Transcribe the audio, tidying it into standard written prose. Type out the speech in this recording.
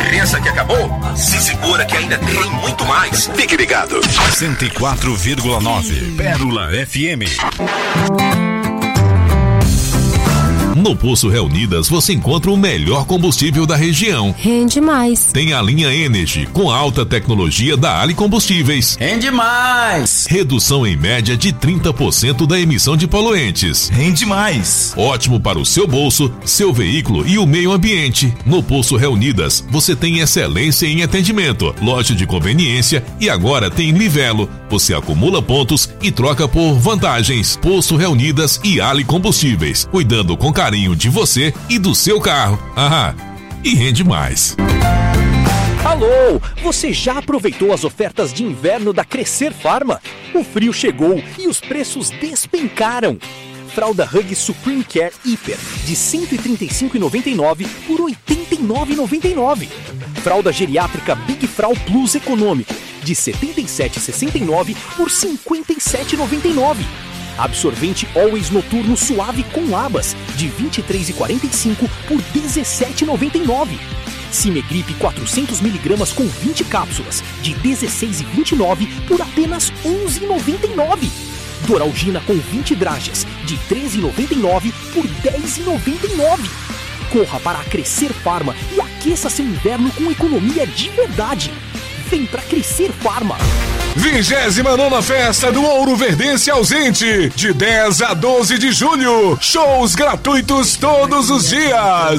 Pensa que acabou? Se segura que ainda tem muito mais. Fique ligado. 104,9 Pérola FM. No Poço Reunidas você encontra o melhor combustível da região. Rende mais. Tem a linha Energy, com alta tecnologia da Ali Combustíveis. Rende mais. Redução em média de 30% da emissão de poluentes. Rende mais. Ótimo para o seu bolso, seu veículo e o meio ambiente. No Poço Reunidas você tem excelência em atendimento, loja de conveniência e agora tem Livelo. Você acumula pontos e troca por vantagens. Poço Reunidas e Ali Combustíveis, cuidando com carinho de você e do seu carro. E rende mais. Alô, você já aproveitou as ofertas de inverno da Crescer Farma? O frio chegou e os preços despencaram. Fralda Hug Supreme Care Hiper de R$ 135,99 por R$ 89,99. Fralda geriátrica Big Frau Plus Econômico de R$ 77,69 por R$ 57,99. Absorvente Always Noturno Suave com abas de R$ 23,45 por R$ 17,99. Cimegrip 400mg com 20 cápsulas de R$ 16,29 por apenas R$ 11,99. Doralgina com 20 dragas de R$ 13,99 por R$ 10,99. Corra para a Crescer Farma e aqueça seu inverno com economia de verdade. Vem pra Crescer Farma. 29ª Festa do Ouro Verdense ausente, de 10 a 12 de julho. Shows gratuitos todos os dias.